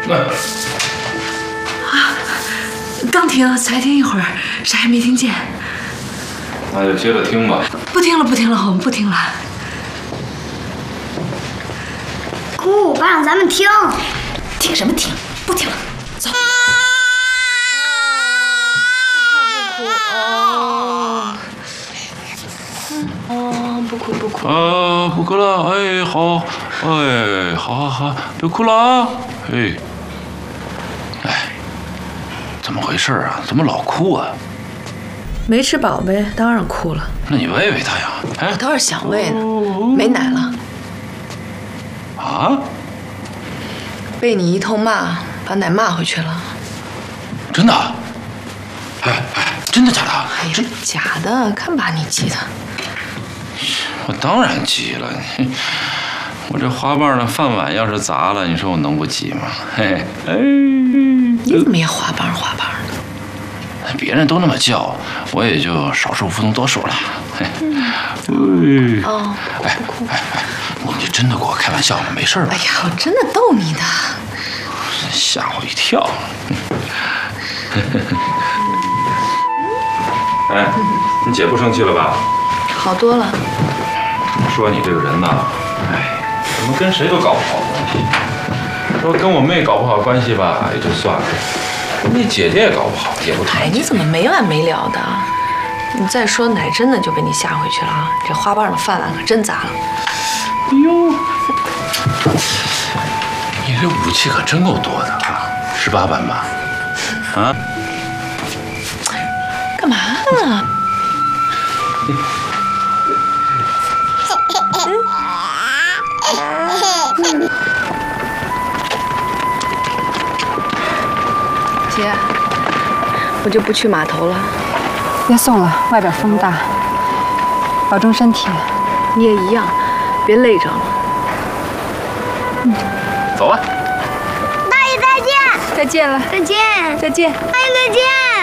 刚听，才听一会儿，啥也没听见。 那就接着听吧。 不听了，不听了，我们不听了。 姑，爸让咱们听。 听什么听？不听了，走。不哭不哭。 不哭了，哎，好，哎，好，别哭了啊，哎，怎么回事啊？怎么老哭啊？ 没吃饱呗，当然哭了。 那你喂喂他呀？哎， 我倒是想喂呢，没奶了。 啊？ 被你一通骂，把奶骂回去了。 真的？哎，真的假的？ 哎呀，假的，看把你急的。 我当然急了，我这花瓣的饭碗要是砸了，你说我能不急吗？嘿，哎， 你怎么也花瓣的？ 别人都那么叫，我也就少数服从多数了。嘿，你真的给我开玩笑吗？没事吧？ 哎呀，我真的逗你的， 吓我一跳。哎，你姐不生气了吧？ 好多了。 说你这个人呐，哎，怎么跟谁都搞不好关系？说跟我妹搞不好关系吧，也就算了，跟你姐姐也搞不好，也不谈。 哎，你怎么没完没了的？你再说奶真的就被你吓回去了啊！这花瓣的饭碗可真砸了。 哎呦，你这武器可真够多的啊，18般吧？啊？ 干嘛呢？姐，我就不去码头了。 别送了，外边风大，保重身体。 你也一样，别累着了。 走吧。 大爷再见。 再见了。 再见。 再见。 大爷再见。